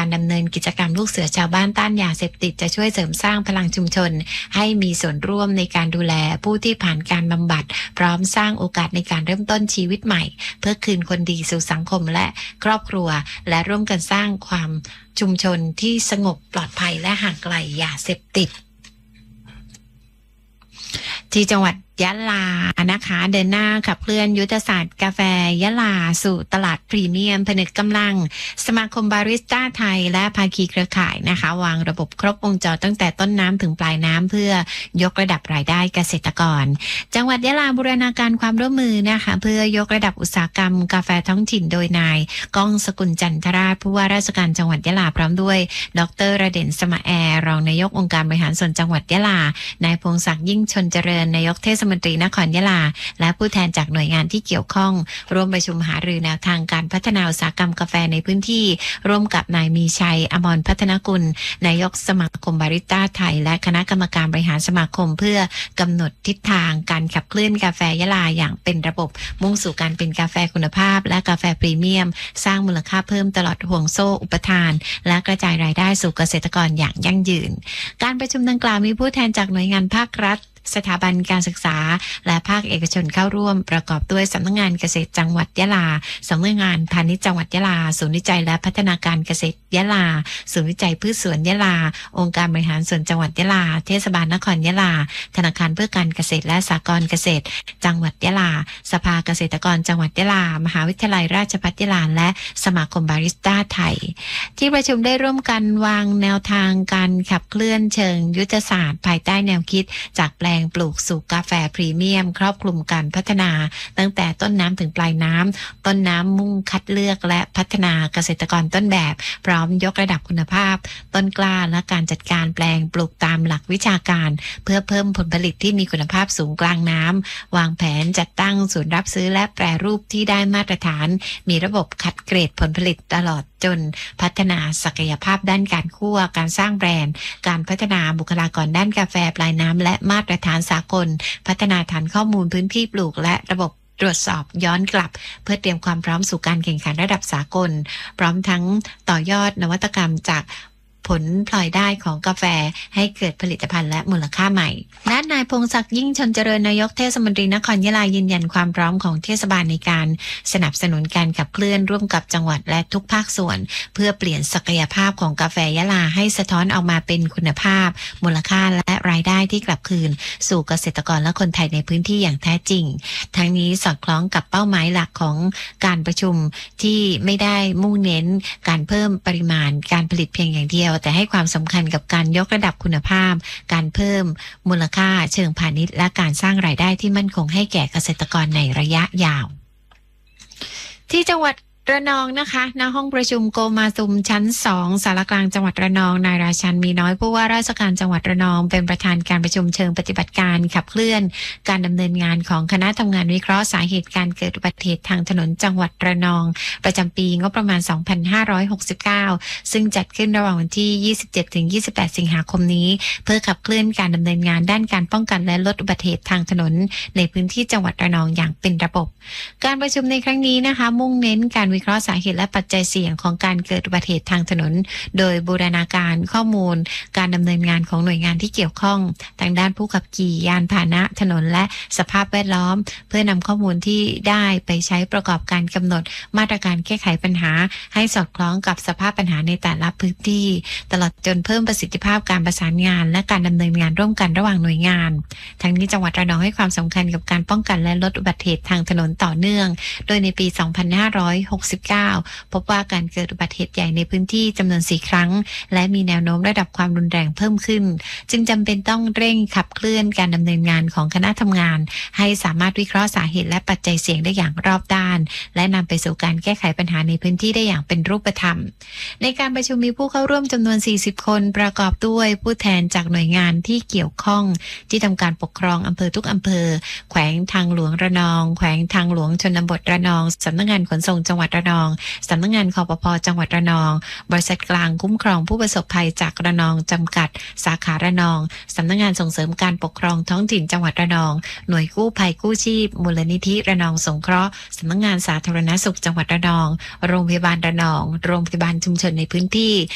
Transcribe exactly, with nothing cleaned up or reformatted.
ดำเนินกิจกรรมลูกเสือชาวบ้านต้านยาเสพติดจะช่วยเสริมสร้างพลังชุมชนให้มีส่วนร่วมในการดูแลผู้ที่ผ่านการบำบัดพร้อมสร้างโอกาสในการเริ่มต้นชีวิตใหม่เพื่อคืนคนดีสู่สังคมและครอบครัวและร่วมกันสร้างความชุมชนที่สงบปลอดภัยและห่างไกลยาเสพติดที่จังหวัดยะลานะคะเดินหน้าขับเคลื่อนยุทธศาสตร์กาแฟยะลาสู่ตลาดพรีเมียมผนึกกำลังสมาคมบาริสต้าไทยและภาคีเครือข่ายนะคะวางระบบครบวงจรตั้งแต่ต้นน้ำถึงปลายน้ำเพื่อยกระดับรายได้เกษตรกรจังหวัดยะลาบูรณาการความร่วมมือนะคะเพื่อยกระดับอุตสาหกรรมกาแฟท้องถิ่นโดยนายก้องสกุลจันทราชผู้ว่าราชการจังหวัดยะลาพร้อมด้วยดรระเด่นสมาแอร์รองนายกองค์การบริหารส่วนจังหวัดยะลานายพงศักดิ์ยิ่งชนเจริญนายกเทศมนตรีนครยะลาและผู้แทนจากหน่วยงานที่เกี่ยวข้องร่วมประชุมหารือแนวทางการพัฒนาอุตสาหกรรมกาแฟในพื้นที่ร่วมกับนายมีชัยอมรพัฒนกุลนายกสมาคมบาริสต้าไทยและคณะกรรมการบริหารสมาคมเพื่อกำหนดทิศทางการขับเคลื่อนกาแฟยะลาอย่างเป็นระบบมุ่งสู่การเป็นกาแฟคุณภาพและกาแฟพรีเมียมสร้างมูลค่าเพิ่มตลอดห่วงโซ่อุปทานและกระจายรายได้สู่เกษตรกรอย่างยั่งยืนการประชุมดังกล่าวมีผู้แทนจากหน่วยงานภาครัฐสถาบันการศึกษาและภาคเอกชนเข้าร่วมประกอบด้วยสำนักงานเกษตรจังหวัดยะลาสำนักงานพาณิชย์จังหวัดยะลาศูนย์วิจัยและพัฒนาการเกษตรยะลาศูนย์วิจัยพืชสวนยะลาองค์การบริหารส่วนจังหวัดยะลาเทศบาลนครยะลาธนาคารเพื่อการเกษตรและสหกรณ์เกษตรจังหวัดยะลาสภาเกษตรกรจังหวัดยะลามหาวิทยาลัยราชภัฏยะลาและสมาคมบาริสต้าไทยที่ประชุมได้ร่วมกันวางแนวทางการขับเคลื่อนเชิงยุทธศาสตร์ภายใต้แนวคิดจากแปลงปลูกสู่กาแฟพรีเมียมครอบคลุมการพัฒนาตั้งแต่ต้นน้ำถึงปลายน้ำต้นน้ำมุ่งคัดเลือกและพัฒนาเกษตรกรต้นแบบพร้อมยกระดับคุณภาพต้นกล้าและการจัดการแปลงปลูกตามหลักวิชาการเพื่อเพิ่มผลผลิตที่มีคุณภาพสูงกลางน้ำวางแผนจัดตั้งศูนย์รับซื้อและแปรรูปที่ได้มาตรฐานมีระบบคัดเกรดผลผลิตตลอดจนพัฒนาศักยภาพด้านการคั่วการสร้างแบรนด์การพัฒนาบุคลากรด้านกาแฟปลายน้ำและมาตรฐานสากลพัฒนาฐานข้อมูลพื้นที่ปลูกและระบบตรวจสอบย้อนกลับเพื่อเตรียมความพร้อมสู่การแข่งขันระดับสากลพร้อมทั้งต่อยอดนวัตกรรมจากผลพลอยได้ของกาแฟให้เกิดผลิตภัณฑ์และมูลค่าใหม่ด้านนายพงศักดิ์ยิ่งชนเจริญนายกเทศมนตรีนครยะลายืนยันความพร้อมของเทศบาลในการสนับสนุนการขับเคลื่อนร่วมกับจังหวัดและทุกภาคส่วนเพื่อเปลี่ยนศักยภาพของกาแฟยะลาให้สะท้อนออกมาเป็นคุณภาพมูลค่าและรายได้ที่กลับคืนสู่เกษตรกรและคนไทยในพื้นที่อย่างแท้จริงทั้งนี้สอดคล้องกับเป้าหมายหลักของการประชุมที่ไม่ได้มุ่งเน้นการเพิ่มปริมาณการผลิตเพียงอย่างเดียวแต่ให้ความสำคัญกับการยกระดับคุณภาพการเพิ่มมูลค่าเชิงพาณิชย์และการสร้างรายได้ที่มั่นคงให้แก่เกษตรกรในระยะยาวที่จังหวัดระนองนะคะณห้องประชุมโกมาซุมชั้นสองสารกลางจังหวัดระนองนายราชันมีน้อยผู้ว่าราชการจังหวัดระนองเป็นประธานการประชุมเชิงปฏิบัติการขับเคลื่อนการดำเนินงานของคณะทำงานวิเคราะห์สาเหตุการเกิดอุบัติเหตุทางถนนจังหวัดระนองประจำปีงบประมาณ สองพันห้าร้อยหกสิบเก้า ซึ่งจัดขึ้นระหว่างวันที่ ยี่สิบเจ็ดถึงยี่สิบแปด สิงหาคมนี้เพื่อขับเคลื่อนการดำเนินงานด้านการป้องกันและลดอุบัติเหตุทางถนนในพื้นที่จังหวัดระนองอย่างเป็นระบบการประชุมในครั้งนี้นะคะมุ่งเน้นการวิเคราะห์สาเหตุและปัจจัยเสี่ยงของการเกิดอุบัติเหตุทางถนนโดยบูรณาการข้อมูลการดำเนินงานของหน่วยงานที่เกี่ยวข้องทางด้านผู้ขับขี่ยานพาหนะถนนและสภาพแวดล้อมเพื่อนำข้อมูลที่ได้ไปใช้ประกอบการกำหนดมาตรการแก้ไขปัญหาให้สอดคล้องกับสภาพปัญหาในแต่ละพื้นที่ตลอดจนเพิ่มประสิทธิภาพการประสานงานและการดำเนินงานร่วมกันระหว่างหน่วยงานทั้งนี้จังหวัดระนองให้ความสำคัญกับการป้องกันและลดอุบัติเหตุทางถนนต่อเนื่องโดยในปี สองพันห้าร้อยหกสิบเก้าพบว่าการเกิดอุบัติเหตุใหญ่ในพื้นที่จำนวนสี่ครั้งและมีแนวโน้มระดับความรุนแรงเพิ่มขึ้นจึงจำเป็นต้องเร่งขับเคลื่อนการดำเนินงานของคณะทำงานให้สามารถวิเคราะห์สาเหตุและปัจจัยเสี่ยงได้อย่างรอบด้านและนำไปสู่การแก้ไขปัญหาในพื้นที่ได้อย่างเป็นรูปธรรมในการประชุมมีผู้เข้าร่วมจำนวนสี่สิบคนประกอบด้วยผู้แทนจากหน่วยงานที่เกี่ยวข้องที่ทำการปกครองอำเภอทุกอำเภอแขวงทางหลวงระนองแขวงทางหลวงชนบทระนองสำนักงานขนส่งจังหวัดระนองสำนักงานคปภ.จังหวัดระนองบริษัทกลางคุ้มครองผู้ประสบภัยจากระนองจำกัดสาขาระนองสำนักงานส่งเสริมการปกครองท้องถิ่นจังหวัดระนองหน่วยกู้ภัยกู้ชีพมูลนิธิระนองสงเคราะห์สำนักงานสาธารณสุขจังหวัดระนองโรงพยาบาลระนองโรงพยาบาลชุมชนในพื้นที่